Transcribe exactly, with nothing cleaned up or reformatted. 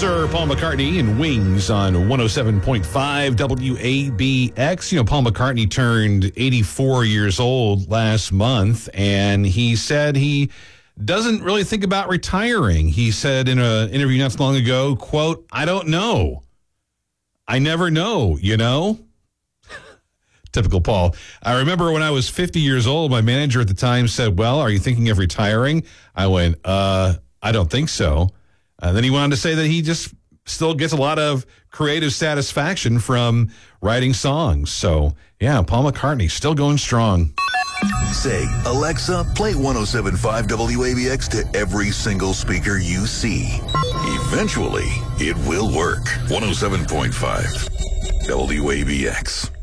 Sir Paul McCartney and Wings on one oh seven point five W A B X. You know, Paul McCartney turned eighty-four years old last month, and he said he doesn't really think about retiring. He said in an interview not so long ago, quote, "I don't know. I never know, you know?" Typical Paul. I remember when I was fifty years old, my manager at the time said, "Well, are you thinking of retiring?" I went, uh, I don't think so. Uh, then he went on to say that he just still gets a lot of creative satisfaction from writing songs. So, yeah, Paul McCartney still going strong. Say, Alexa, play one oh seven point five W A B X to every single speaker you see. Eventually, it will work. one oh seven point five W A B X.